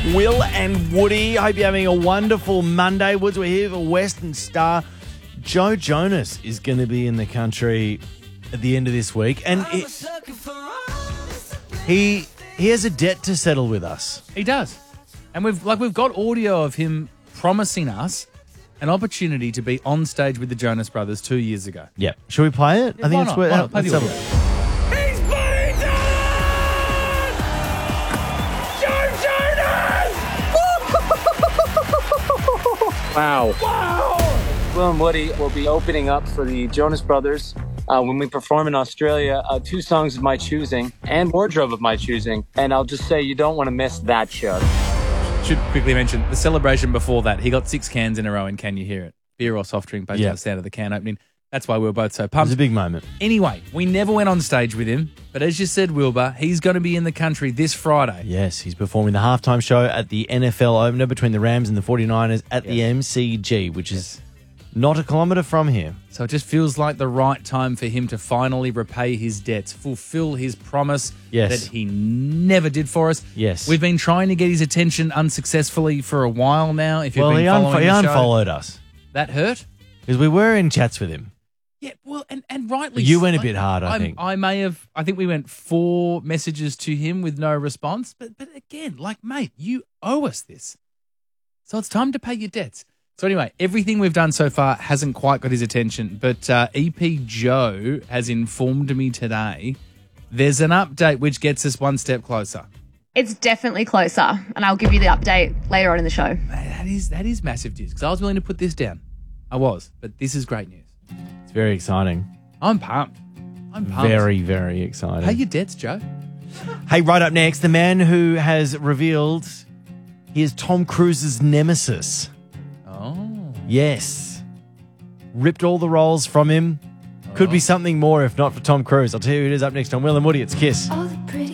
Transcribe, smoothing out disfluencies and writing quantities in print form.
Will and Woody. Hope you're having a wonderful Monday. Woods, we're here for Western Star. Joe Jonas is going to be in the country at the end of this week, and he has a debt to settle with us. He does. And we've got audio of him promising us an opportunity to be on stage with the Jonas Brothers 2 years ago. Yeah. Should we play it? Yeah, why not? Play the let's have a audio. look. Wow. Will and Woody will be opening up for the Jonas Brothers when we perform in Australia. 2 songs of my choosing and wardrobe of my choosing. And I'll just say you don't want to miss that show. Should quickly mention the celebration before that. He got 6 cans in a row in Can You Hear It? Beer or soft drink based on the sound of the can opening. That's why we were both so It pumped. was a big moment. Anyway, we never went on stage with him. But as you said, Wilbur, he's going to be in the country this Friday. Yes, he's performing the halftime show at the NFL opener between the Rams and the 49ers at the MCG, which is not a kilometre from here. So it just feels like the right time for him to finally repay his debts, fulfill his promise that he never did for us. Yes. We've been trying to get his attention unsuccessfully for a while now. If you've been he following the show, unfollowed us. That hurt? Because we were in chats with him. Yeah, well, and rightly You so. went a bit hard, I think. I think we went 4 messages to him with no response. But again, mate, you owe us this. So it's time to pay your debts. So anyway, everything we've done so far hasn't quite got his attention. But EP Joe has informed me today there's an update which gets us one step closer. It's definitely closer, and I'll give you the update later on in the show. That is massive news because I was willing to put this down. I was, but this is great news. It's very exciting. I'm pumped. Very, very exciting. Pay your debts, Joe. Hey, right up next, the man who has revealed he is Tom Cruise's nemesis. Oh. Yes. Ripped all the roles from him. Could be something more if not for Tom Cruise. I'll tell you who it is up next on Will and Woody. It's Kiss. All the pretty